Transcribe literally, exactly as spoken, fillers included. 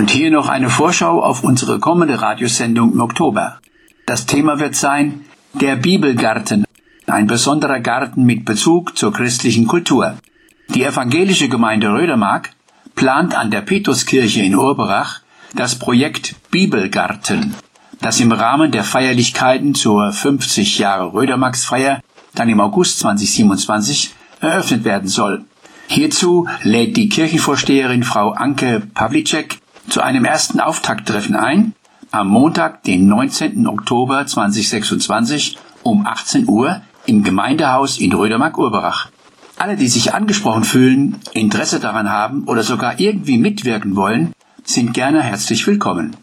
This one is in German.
Und hier noch eine Vorschau auf unsere kommende Radiosendung im Oktober. Das Thema wird sein der Bibelgarten, ein besonderer Garten mit Bezug zur christlichen Kultur. Die evangelische Gemeinde Rödermark plant an der Petruskirche in Urberach das Projekt Bibelgarten, das im Rahmen der Feierlichkeiten zur fünfzig Jahre Rödermarksfeier dann im August zweitausendsiebenundzwanzig eröffnet werden soll. Hierzu lädt die Kirchenvorsteherin Frau Anke Pawlicek zu einem ersten Auftakttreffen ein, am Montag, den neunzehnten Oktober zweitausendsechsundzwanzig um achtzehn Uhr im Gemeindehaus in Rödermark-Urberach. Alle, die sich angesprochen fühlen, Interesse daran haben oder sogar irgendwie mitwirken wollen, sind gerne herzlich willkommen.